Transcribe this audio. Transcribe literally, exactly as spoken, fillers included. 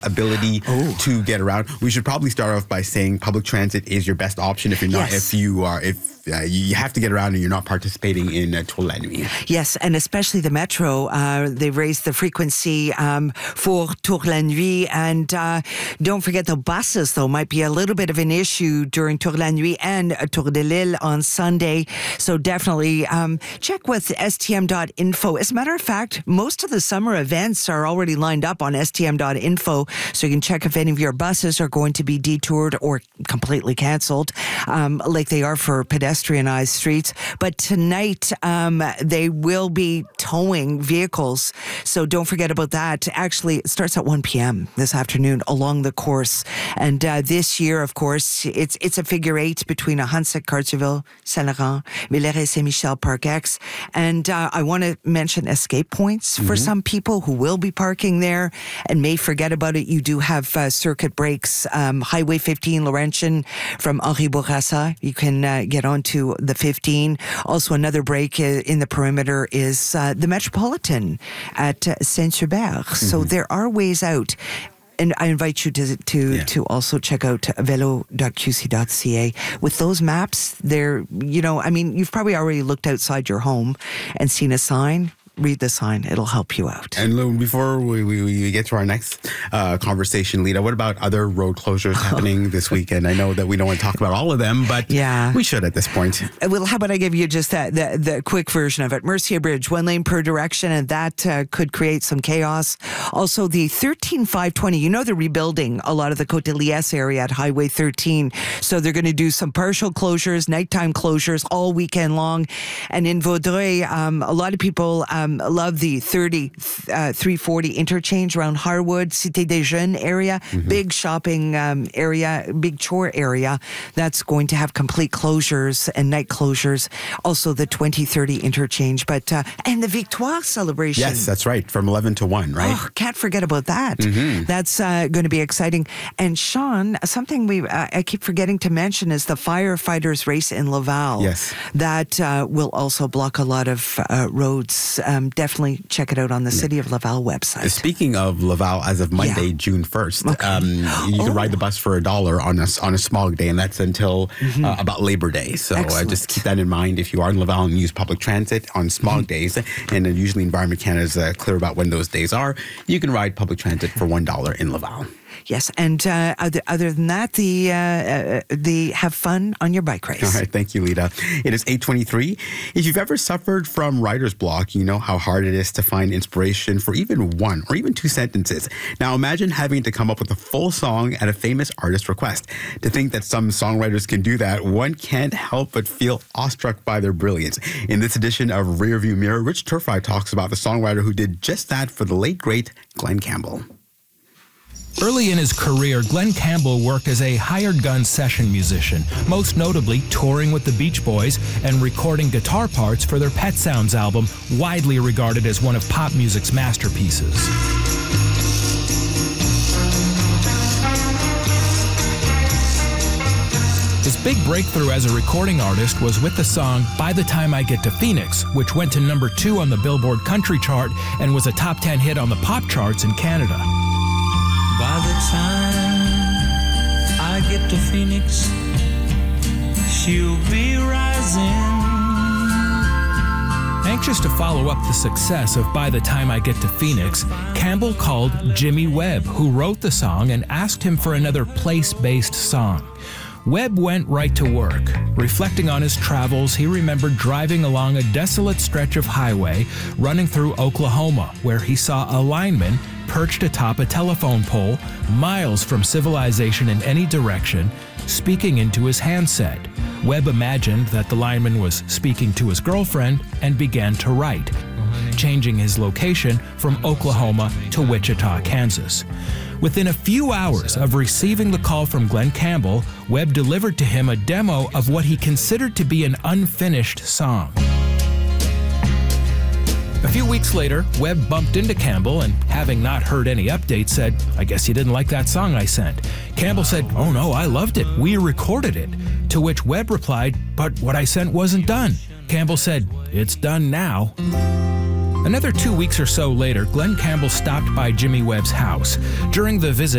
ability oh. to get around. We should probably start off by saying public transit is your best option if you're not, yes. if you are, if uh, you have to get around and you're not participating in uh, Tour la Nuit. Yes, and especially the Metro. Uh, they've raised the frequency um, for Tour la Nuit. And uh, don't forget the buses, though, might be a little bit of an issue during Tour la Nuit and uh, Tour de l'Île on Sunday. So definitely um, check with S T M dot info. As a matter of fact, most of the summer events are already lined up on S T M dot info. So you can check if any of your buses are going to be detoured or completely canceled, um, like they are for pedestrianized streets. But tonight, um, they will be towing vehicles. So don't forget about that. Actually, it starts at one p.m. this afternoon along the course. And uh, this year, of course, it's it's a figure eight between Ahuntsic, Cartierville, Saint-Laurent, Villeret, Saint-Michel, Park X. And uh, I want to mention escape points mm-hmm. for some people who will be parking there and may forget about it. You do have uh, circuit breaks. Um, Highway fifteen, Laurentian, from Henri Bourassa. You can uh, get onto the fifteen. Also, another break in the perimeter is uh, the Metropolitan at uh, Saint-Hubert. Mm-hmm. So there are ways out. And I invite you to to, yeah. to also check out velo dot q c dot c a. With those maps, they're, you know, I mean, you've probably already looked outside your home and seen a sign. Read the sign. It'll help you out. And Lou, before we, we, we get to our next uh, conversation, Lita, what about other road closures happening this weekend? I know that we don't want to talk about all of them, but yeah. we should at this point. Well, how about I give you just that, the, the quick version of it? Mercia Bridge, one lane per direction, and that uh, could create some chaos. Also, the thirteen five twenty, you know they're rebuilding a lot of the Côte de Liesse area at Highway thirteen. So they're going to do some partial closures, nighttime closures all weekend long. And in Vaudreuil, um, a lot of people... Um, love the thirty, uh, three forty interchange around Harwood, Cité des Jeunes area, mm-hmm. big shopping um, area, big chore area. That's going to have complete closures and night closures. Also the twenty thirty interchange, but uh, and the Victoire celebration. Yes, that's right, from eleven to one, right? Oh, can't forget about that. Mm-hmm. That's uh, going to be exciting. And Sean, something we uh, I keep forgetting to mention is the firefighters race in Laval. Yes, that uh, will also block a lot of uh, roads. Um, definitely check it out on the City of Laval website. Speaking of Laval, as of Monday, yeah. June first, okay. um, you oh. can ride the bus for a dollar on a, on a smog day, and that's until mm-hmm. uh, about Labor Day. So uh, just keep that in mind if you are in Laval and use public transit on smog mm-hmm. days. And uh, usually Environment Canada is uh, clear about when those days are. You can ride public transit for one dollar in Laval. Yes, and uh, other, other than that, the uh, uh, the have fun on your bike race. All right, thank you, Lita. It is eight twenty-three. If you've ever suffered from writer's block, you know how hard it is to find inspiration for even one or even two sentences. Now imagine having to come up with a full song at a famous artist's request. To think that some songwriters can do that, one can't help but feel awestruck by their brilliance. In this edition of Rearview Mirror, Rich Turfry talks about the songwriter who did just that for the late, great Glen Campbell. Early in his career, Glen Campbell worked as a hired gun session musician, most notably touring with the Beach Boys and recording guitar parts for their Pet Sounds album, widely regarded as one of pop music's masterpieces. His big breakthrough as a recording artist was with the song By the Time I Get to Phoenix, which went to number two on the Billboard Country chart and was a top ten hit on the pop charts in Canada. By the time I get to Phoenix, she'll be rising. Anxious to follow up the success of By the Time I Get to Phoenix, Campbell called Jimmy Webb, who wrote the song, and asked him for another place-based song. Webb went right to work. Reflecting on his travels, he remembered driving along a desolate stretch of highway running through Oklahoma, where he saw a lineman perched atop a telephone pole, miles from civilization in any direction, speaking into his handset. Webb imagined that the lineman was speaking to his girlfriend and began to write, changing his location from Oklahoma to Wichita, Kansas. Within a few hours of receiving the call from Glen Campbell, Webb delivered to him a demo of what he considered to be an unfinished song. A few weeks later, Webb bumped into Campbell and, having not heard any updates, said, "I guess you didn't like that song I sent." Campbell said, "Oh no, I loved it. We recorded it." To which Webb replied, "But what I sent wasn't done." Campbell said, "It's done now." Another two weeks or so later, Glen Campbell stopped by Jimmy Webb's house. During the visit,